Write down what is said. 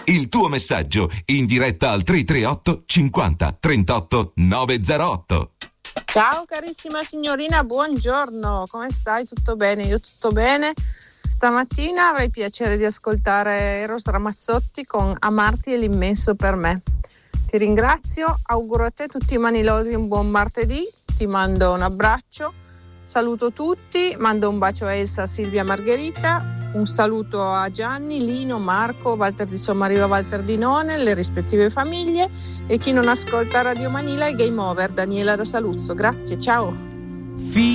Il tuo messaggio in diretta al 338 50 38 908. Ciao carissima signorina, buongiorno, come stai? Tutto bene? Io tutto bene. Stamattina avrei piacere di ascoltare Eros Ramazzotti con Amarti è l'immenso per me. Ti ringrazio, auguro a te tutti i manilosi un buon martedì, ti mando un abbraccio, saluto tutti, mando un bacio a Elsa, Silvia, Margherita, un saluto a Gianni, Lino, Marco, Walter di Sommariva, Walter di None, le rispettive famiglie, e chi non ascolta Radio Manila è Game Over, Daniela da Saluzzo. Grazie, ciao.